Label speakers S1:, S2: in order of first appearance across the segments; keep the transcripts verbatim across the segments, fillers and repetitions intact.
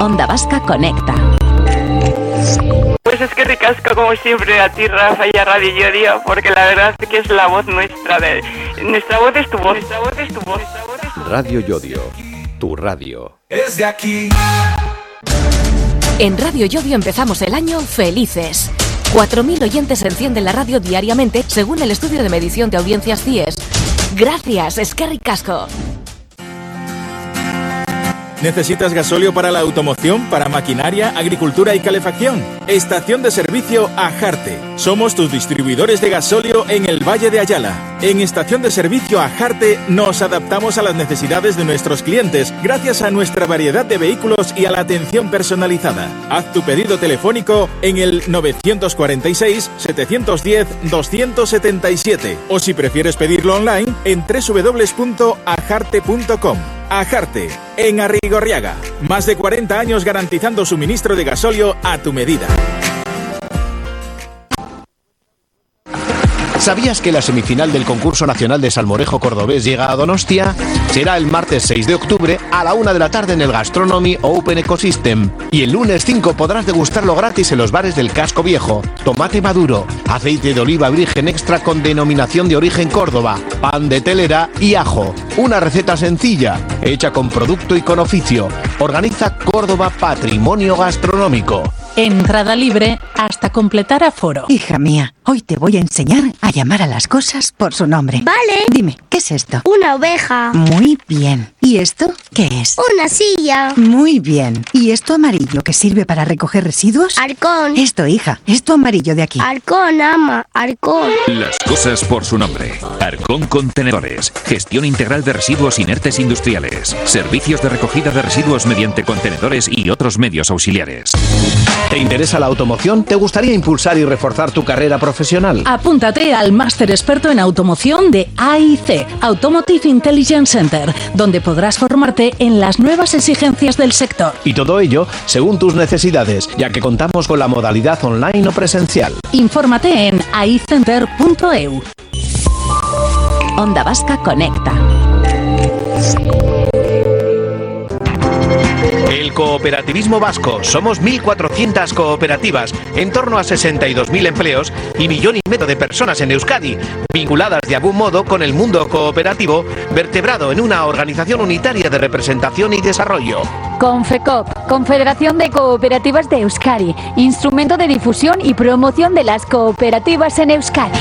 S1: Onda Vasca Conecta.
S2: Pues es que ricasco como siempre a ti, Rafa, y a Radio Yodio, porque la verdad es que es la voz nuestra. De... Nuestra voz es tu voz. Nuestra voz es tu voz. Nuestra voz es tu voz.
S3: Radio Yodio, tu radio.
S4: Es de aquí.
S1: En Radio Yodio empezamos el año felices. cuatro mil oyentes encienden la radio diariamente, según el estudio de medición de audiencias C I E S. Gracias, eskerrik asko.
S5: ¿Necesitas gasóleo para la automoción, para maquinaria, agricultura y calefacción? Estación de servicio Ajarte. Somos tus distribuidores de gasóleo en el Valle de Ayala. En Estación de servicio Ajarte nos adaptamos a las necesidades de nuestros clientes gracias a nuestra variedad de vehículos y a la atención personalizada. Haz tu pedido telefónico en el nueve cuatro seis, siete uno cero, dos siete siete o si prefieres pedirlo online en doble u doble u doble u punto ajarte punto com. Ajarte, en Arrigorriaga. Más de cuarenta años garantizando suministro de gasóleo a tu medida.
S6: ¿Sabías que la semifinal del concurso nacional de salmorejo cordobés llega a Donostia? Será el martes seis de octubre a la una de la tarde en el Gastronomy Open Ecosystem. Y el lunes cinco podrás degustarlo gratis en los bares del Casco Viejo. Tomate maduro, aceite de oliva virgen extra con denominación de origen Córdoba, pan de telera y ajo. Una receta sencilla, hecha con producto y con oficio. Organiza Córdoba Patrimonio Gastronómico.
S7: Entrada libre hasta completar aforo.
S8: Hija mía, hoy te voy a enseñar a llamar a las cosas por su nombre.
S9: Vale.
S8: Dime, ¿qué es esto?
S9: Una oveja.
S8: Muy bien. ¿Y esto qué es?
S9: Una silla.
S8: Muy bien. ¿Y esto amarillo que sirve para recoger residuos?
S9: Halcón.
S8: Esto, hija, esto amarillo de aquí.
S9: Halcón, ama, halcón.
S10: Las cosas por su nombre. Halcón Contenedores. Gestión integral de residuos inertes industriales. Servicios de recogida de residuos mediante contenedores y otros medios auxiliares.
S6: ¿Te interesa la automoción? ¿Te gustaría impulsar y reforzar tu carrera profesional?
S7: Apúntate al máster experto en automoción de A I C, Automotive Intelligence Center, donde podrás formarte en las nuevas exigencias del sector.
S6: Y todo ello según tus necesidades, ya que contamos con la modalidad online o presencial.
S7: Infórmate en a i center punto e u.
S1: Onda Vasca Conecta.
S6: El cooperativismo vasco. Somos mil cuatrocientas cooperativas, en torno a sesenta y dos mil empleos y millón y medio de personas en Euskadi, vinculadas de algún modo con el mundo cooperativo, vertebrado en una organización unitaria de representación y desarrollo.
S11: Confecop, Confederación de Cooperativas de Euskadi, instrumento de difusión y promoción de las cooperativas en Euskadi.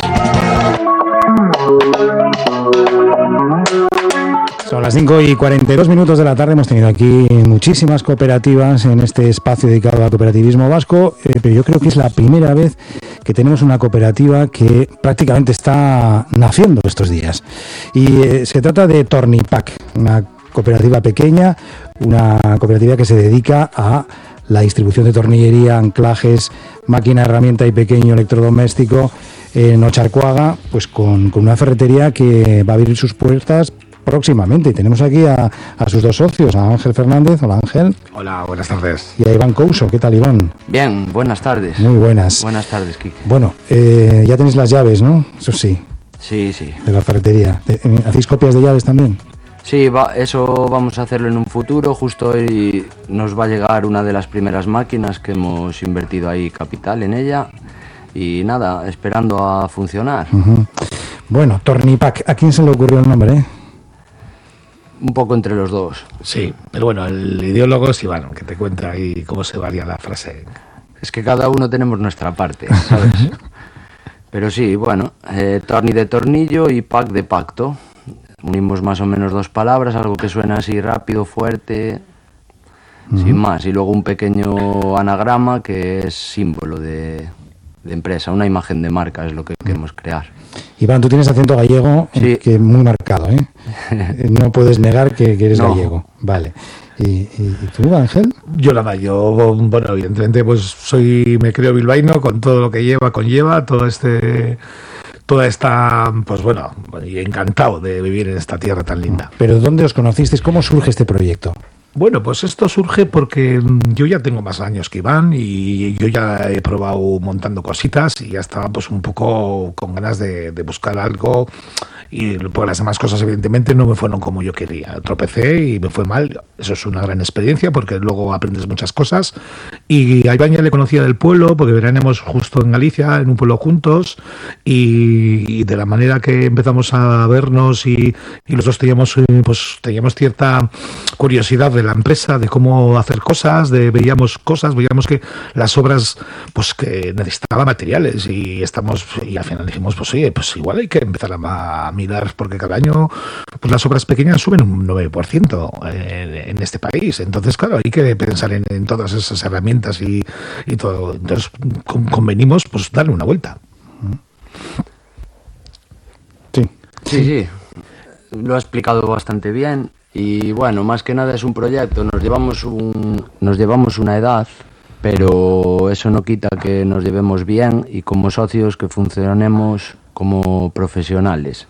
S12: Son las cinco y cuarenta y dos minutos de la tarde. Hemos tenido aquí muchísimas cooperativas en este espacio dedicado al cooperativismo vasco, eh, pero yo creo que es la primera vez que tenemos una cooperativa que prácticamente está naciendo estos días. Y eh, se trata de Tornipac, una cooperativa pequeña, una cooperativa que se dedica a la distribución de tornillería, anclajes, máquina, herramienta y pequeño electrodoméstico en Ocharcoaga, pues con, con una ferretería que va a abrir sus puertas próximamente. Y tenemos aquí a, a sus dos socios, a Ángel Fernández. Hola, Ángel.
S13: Hola, buenas tardes.
S12: Y a Iván Couso. ¿Qué tal, Iván?
S14: Bien, buenas tardes.
S12: Muy buenas.
S14: Buenas tardes, Kike.
S12: Bueno, eh, ya tenéis las llaves, ¿no? Eso sí.
S14: Sí, sí.
S12: De la ferretería. ¿Hacéis copias de llaves también?
S14: Sí, va, eso vamos a hacerlo en un futuro. Justo hoy nos va a llegar una de las primeras máquinas que hemos invertido ahí capital en ella. Y nada, esperando a funcionar.
S12: Uh-huh. Bueno, Tornipac, ¿a quién se le ocurrió el nombre, eh?
S14: Un poco entre los dos.
S13: Sí, pero bueno, el ideólogo es Iván, que te cuenta ahí cómo se varía la frase.
S14: Es que cada uno tenemos nuestra parte, ¿sabes? Pero sí, bueno, eh, torni de tornillo y pack de pacto. Unimos más o menos dos palabras, algo que suena así rápido, fuerte, uh-huh. sin más. Y luego un pequeño anagrama que es símbolo de, de empresa, una imagen de marca es lo que queremos crear.
S12: Iván, tú tienes acento gallego,
S14: sí.
S12: que muy marcado, ¿eh? No puedes negar que, que eres
S14: no.
S12: gallego. Vale. ¿Y, y, ¿Y tú, Ángel?
S13: Yo nada, yo, bueno, evidentemente, pues soy, me creo bilbaíno con todo lo que lleva, conlleva, todo este, toda esta, pues bueno, y encantado de vivir en esta tierra tan linda.
S12: ¿Pero dónde os conocisteis? ¿Cómo surge este proyecto?
S13: Bueno, pues esto surge porque yo ya tengo más años que Iván y yo ya he probado montando cositas y ya estaba pues un poco con ganas de, de buscar algo y por las demás cosas evidentemente no me fueron como yo quería. Tropecé y me fue mal. Eso es una gran experiencia porque luego aprendes muchas cosas. Y a Iván ya le conocía del pueblo porque veníamos justo en Galicia, en un pueblo juntos, y, y de la manera que empezamos a vernos y, y los dos teníamos, pues, teníamos cierta curiosidad de la empresa, de cómo hacer cosas, de veíamos cosas, veíamos que las obras pues que necesitaban materiales y estamos y al final dijimos, pues oye, pues igual hay que empezar a, a mirar porque cada año pues las obras pequeñas suben un nueve por ciento en, en este país. Entonces, claro, hay que pensar en, en todas esas herramientas y, y todo. Entonces, con, convenimos pues darle una vuelta.
S12: Sí.
S14: Sí, sí. Lo ha explicado bastante bien. Y bueno, más que nada es un proyecto. Nos llevamos un, nos llevamos una edad, pero eso no quita que nos llevemos bien y como socios que funcionemos como profesionales.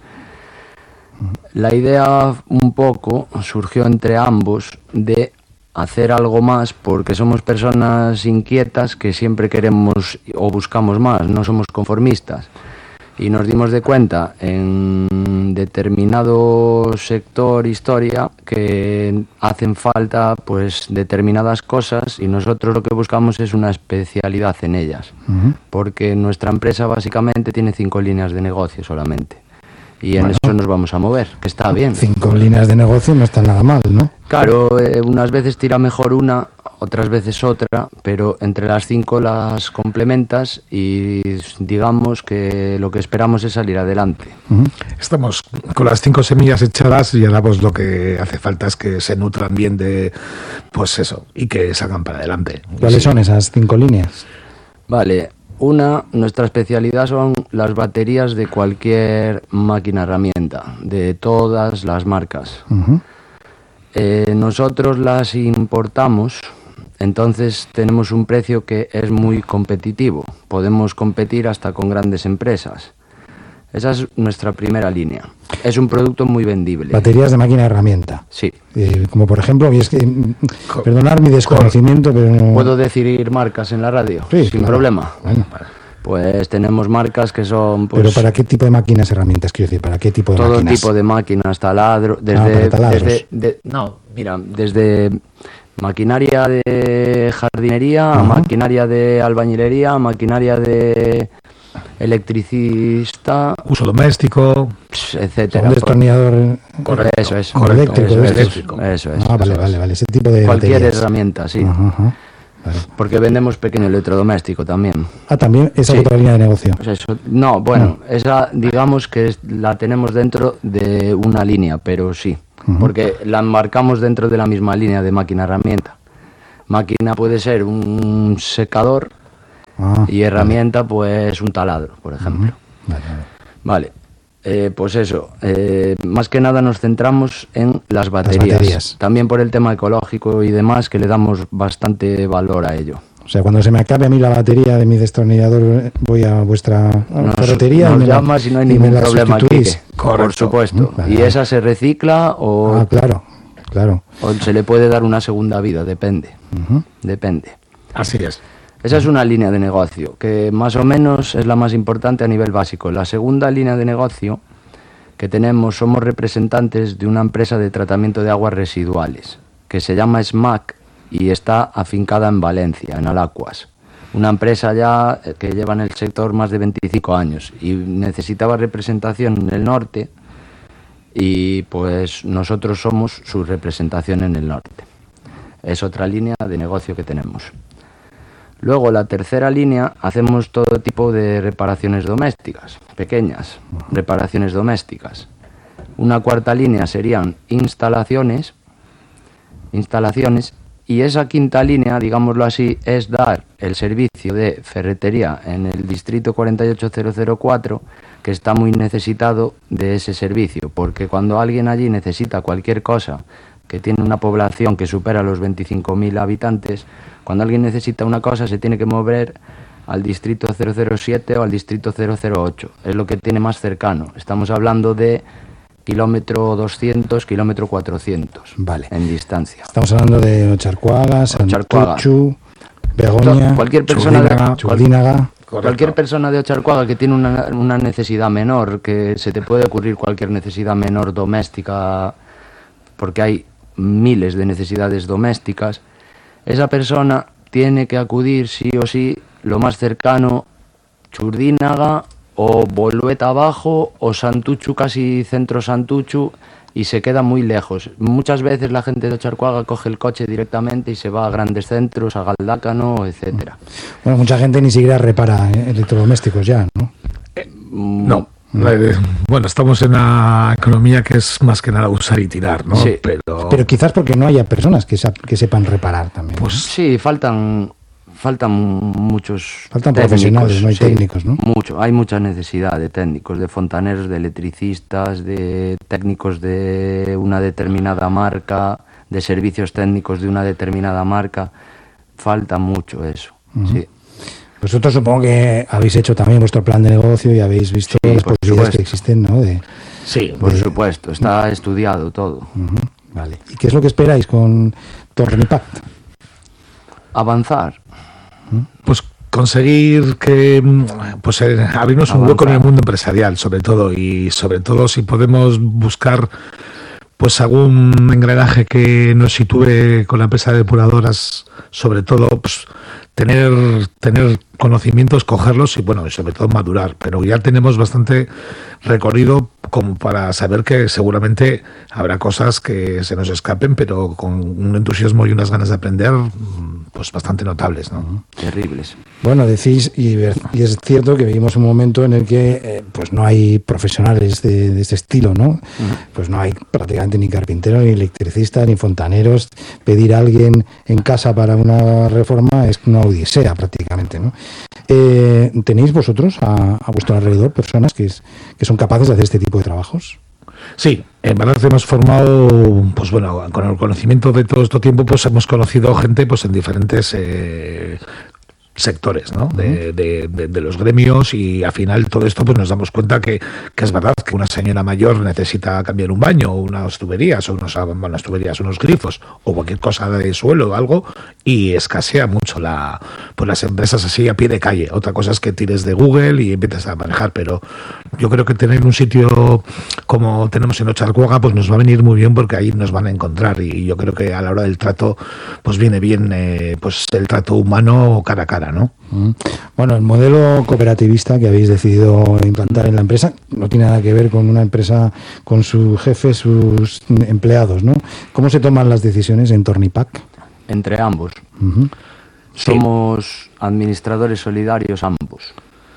S14: La idea un poco surgió entre ambos de hacer algo más porque somos personas inquietas que siempre queremos o buscamos más, no somos conformistas. Y nos dimos de cuenta en determinado sector, historia, que hacen falta pues determinadas cosas y nosotros lo que buscamos es una especialidad en ellas. Uh-huh. Porque nuestra empresa básicamente tiene cinco líneas de negocio solamente. Y en bueno, eso nos vamos a mover, que está bien.
S12: Cinco líneas de negocio no está nada mal, ¿no?
S14: Claro, eh, unas veces tira mejor una, otras veces otra, pero entre las cinco las complementas y digamos que lo que esperamos es salir adelante.
S13: Uh-huh. Estamos con las cinco semillas echadas y ahora pues lo que hace falta es que se nutran bien de, pues eso, y que salgan para adelante.
S12: ¿Cuáles sí. son esas cinco líneas?
S14: Vale. Una, nuestra especialidad son las baterías de cualquier máquina herramienta, de todas las marcas. Uh-huh. Eh, nosotros las importamos, entonces tenemos un precio que es muy competitivo. Podemos competir hasta con grandes empresas. Esa es nuestra primera línea. Es un producto muy vendible.
S12: Baterías de máquina herramienta.
S14: Sí.
S12: Eh, como por ejemplo, y es que, perdonar mi desconocimiento, pero no...
S14: ¿Puedo decir marcas en la radio?
S12: Sí,
S14: sin
S12: claro.
S14: problema.
S12: Bueno.
S14: Pues tenemos marcas que son... Pues,
S12: ¿pero para qué tipo de máquinas herramientas? Quiero decir, ¿para qué tipo de
S14: todo
S12: máquinas?
S14: Todo tipo de máquinas, taladro... Desde,
S12: ah, para taladros.
S14: Desde, de, no, mira, desde maquinaria de jardinería, uh-huh. a maquinaria de albañilería, a maquinaria de... electricista,
S13: uso doméstico,
S14: etcétera.
S12: Un destornillador
S14: correcto, eso es,
S12: correcto, eléctrico,
S14: eso,
S12: es,
S14: eléctrico. Eso es.
S12: Ah, vale,
S14: eso
S12: vale,
S14: es.
S12: vale, ese tipo de
S14: cualquier
S12: baterías.
S14: herramienta, sí.
S12: Ajá, ajá. Vale.
S14: Porque vendemos pequeño electrodoméstico también.
S12: Ah, también esa sí. otra línea de negocio.
S14: Pues eso, no, bueno, no. esa digamos que es, la tenemos dentro de una línea, pero sí, uh-huh. porque la enmarcamos dentro de la misma línea de máquina herramienta. Máquina puede ser un secador. Ah, y herramienta, vale. pues un taladro, por ejemplo. Uh-huh. Vale, vale. vale. Eh, pues eso, eh, más que nada nos centramos en las baterías. las baterías. También por el tema ecológico y demás, que le damos bastante valor a ello.
S12: O sea, cuando se me acabe a mí la batería de mi destornillador, voy a vuestra ferretería.
S14: Nos llamas y no hay ningún problema aquí. Por supuesto.
S12: Vale,
S14: y
S12: vale.
S14: esa se recicla o...
S12: Ah, claro, claro.
S14: O se le puede dar una segunda vida, depende.
S12: Uh-huh.
S14: Depende.
S13: Así es.
S14: Esa es una línea de negocio, que más o menos es la más importante a nivel básico. La segunda línea de negocio que tenemos, somos representantes de una empresa de tratamiento de aguas residuales, que se llama S M A C y está afincada en Valencia, en Alacuas. Una empresa ya que lleva en el sector más de veinticinco años y necesitaba representación en el norte y pues nosotros somos su representación en el norte. Es otra línea de negocio que tenemos. Luego, la tercera línea, hacemos todo tipo de reparaciones domésticas, pequeñas reparaciones domésticas. Una cuarta línea serían instalaciones, instalaciones, y esa quinta línea, digámoslo así, es dar el servicio de ferretería en el distrito cuarenta y ocho mil cuatro, que está muy necesitado de ese servicio, porque cuando alguien allí necesita cualquier cosa, que tiene una población que supera los veinticinco mil habitantes, cuando alguien necesita una cosa se tiene que mover al distrito cero cero siete o al distrito cero cero ocho. Es lo que tiene más cercano. Estamos hablando de kilómetro doscientos, kilómetro cuatrocientos
S12: vale.
S14: en distancia.
S12: Estamos hablando de Ocharcuaga, Santuchu, Begoña,
S14: cualquier persona
S12: Churdínaga,
S14: de, cual,
S12: Churdínaga.
S14: Correcto. Cualquier persona de Ocharcoaga que tiene una, una necesidad menor, que se te puede ocurrir cualquier necesidad menor doméstica, porque hay miles de necesidades domésticas, esa persona tiene que acudir sí o sí lo más cercano, Churdínaga o Bolueta abajo o Santuchu, casi centro Santuchu, y se queda muy lejos. Muchas veces la gente de Ocharcoaga coge el coche directamente y se va a grandes centros, a Galdácano, etcétera.
S12: Bueno, mucha gente ni siquiera repara ¿eh? electrodomésticos ya, ¿no?
S13: Eh, no. No. Bueno, estamos en una economía que es más que nada usar y tirar, ¿no?
S14: Sí.
S13: Pero...
S12: Pero quizás porque no haya personas que, se, que sepan reparar también.
S14: Pues ¿no? Sí, faltan... Faltan muchos
S12: Faltan
S14: técnicos,
S12: profesionales, no hay
S14: sí,
S12: técnicos, ¿no?
S14: Mucho, hay mucha necesidad de técnicos, de fontaneros, de electricistas, de técnicos de una determinada marca, de servicios técnicos de una determinada marca. Falta mucho eso, uh-huh. sí.
S12: Vosotros supongo que habéis hecho también vuestro plan de negocio y habéis visto sí, las posibilidades supuesto. que existen, ¿no? De,
S14: sí, por de... supuesto, está uh-huh. estudiado todo.
S12: Uh-huh. Vale. ¿Y qué es lo que esperáis con Tornipact?
S14: Avanzar.
S13: Pues conseguir que pues abrirnos un hueco en el mundo empresarial, sobre todo, y sobre todo si podemos buscar pues algún engranaje que nos sitúe con la empresa de depuradoras, sobre todo pues tener tener conocimientos, cogerlos y bueno, y sobre todo madurar, pero ya tenemos bastante recorrido como para saber que seguramente habrá cosas que se nos escapen, pero con un entusiasmo y unas ganas de aprender pues bastante notables, ¿no?
S14: Terribles.
S12: Bueno, decís, y, y es cierto que vivimos un momento en el que eh, pues no hay profesionales de, de ese estilo, ¿no? Uh-huh. Pues no hay prácticamente ni carpinteros, ni electricistas, ni fontaneros. Pedir a alguien en casa para una reforma es una odisea prácticamente, ¿no? Eh, ¿Tenéis vosotros a, a vuestro alrededor personas que, es, que son capaces de hacer este tipo de trabajos?
S13: Sí, en verdad hemos formado, pues bueno, con el conocimiento de todo este tiempo, pues hemos conocido gente pues en diferentes eh, sectores, ¿no? De, de, de, de los gremios, y al final todo esto pues nos damos cuenta que, que es verdad que una señora mayor necesita cambiar un baño, o unas tuberías, o unos, unas tuberías, unos grifos, o cualquier cosa de suelo o algo, y escasea mucho la, pues las empresas así a pie de calle. Otra cosa es que tires de Google y empieces a manejar, pero yo creo que tener un sitio como tenemos en Ocharcoaga pues nos va a venir muy bien, porque ahí nos van a encontrar, y yo creo que a la hora del trato pues viene bien eh, pues el trato humano cara a cara, ¿no?
S12: Bueno, el modelo cooperativista que habéis decidido implantar en la empresa no tiene nada que ver con una empresa con su jefe, sus empleados, ¿no? ¿Cómo se toman las decisiones en Tornipact?
S14: Entre ambos.
S12: Uh-huh.
S14: Somos sí. administradores solidarios ambos.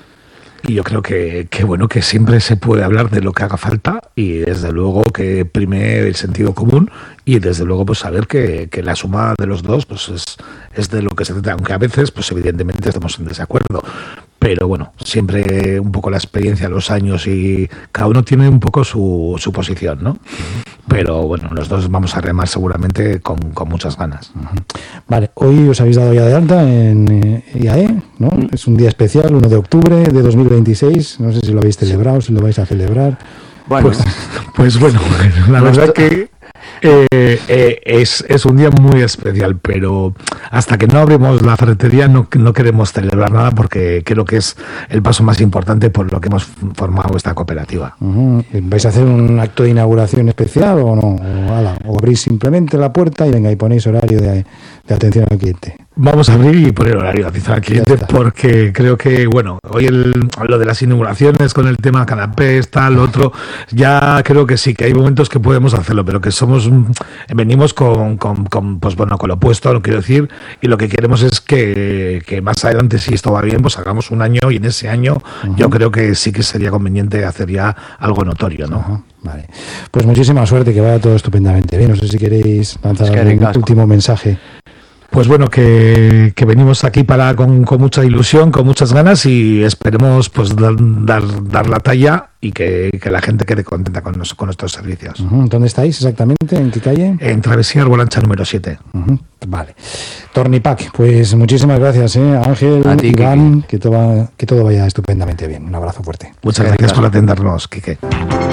S13: Y yo creo que, que bueno, que siempre se puede hablar de lo que haga falta, y desde luego que prime el sentido común, y desde luego pues saber que, que la suma de los dos pues es, es de lo que se trata, aunque a veces pues evidentemente estamos en desacuerdo, pero bueno, siempre un poco la experiencia, los años, y cada uno tiene un poco su, su posición, ¿no? Pero bueno, los dos vamos a remar seguramente con, con muchas ganas.
S12: Vale, hoy os habéis dado ya de alta en eh, I A E, ¿no? Es un día especial, uno de octubre de dos mil veintiséis, no sé si lo habéis celebrado, si lo vais a celebrar.
S13: Bueno, pues, pues bueno, la verdad que eh, eh, es, es un día muy especial, pero hasta que no abrimos la ferretería no, no queremos celebrar nada, porque creo que es el paso más importante por lo que hemos formado esta cooperativa.
S12: Uh-huh. ¿Vais a hacer un acto de inauguración especial o no? O, ala, o abrís simplemente la puerta y venga y ponéis horario de, de atención al cliente.
S13: Vamos a abrir y poner horario de atención al cliente, porque creo que, bueno, hoy el, lo de las inauguraciones con el tema canapés, tal, otro, ya creo que sí, que hay momentos que podemos hacerlo, pero que somos, venimos con, con, con pues bueno, con lo opuesto, lo quiero decir, y lo que queremos es que, que más adelante, si esto va bien, pues hagamos un año, y en ese año uh-huh. yo creo que sí que sería conveniente hacer ya algo notorio, ¿no?
S12: Uh-huh. Vale, pues muchísima suerte, que vaya todo estupendamente bien. No sé si queréis lanzar algún último mensaje.
S13: Pues bueno, que, que venimos aquí para con, con mucha ilusión, con muchas ganas, y esperemos pues dar, dar, dar la talla, y que, que la gente quede contenta con, nos, con nuestros servicios.
S12: Uh-huh. ¿Dónde estáis exactamente? ¿En qué calle?
S13: En Travesía Arbolancha número siete.
S12: Uh-huh. Vale. Tornipact, pues muchísimas gracias, ¿eh? Ángel, ti, Iván, que todo, que todo vaya estupendamente bien. Un abrazo fuerte.
S13: Muchas gracias, gracias por atendernos, Quique.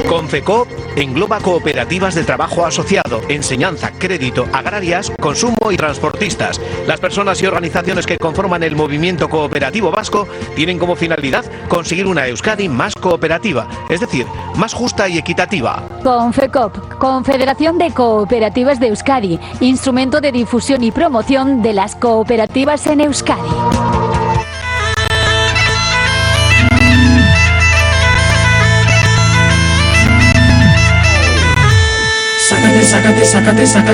S6: Confecoop engloba cooperativas de trabajo asociado, enseñanza, crédito, agrarias, consumo y transportistas. Las personas y organizaciones que conforman el movimiento cooperativo vasco tienen como finalidad conseguir una Euskadi más cooperativa, es decir, más justa y equitativa.
S11: Confecoop, Confederación de Cooperativas de Euskadi, instrumento de difusión y promoción de las cooperativas en Euskadi.
S4: Sácate, sácate, sácate, sácate.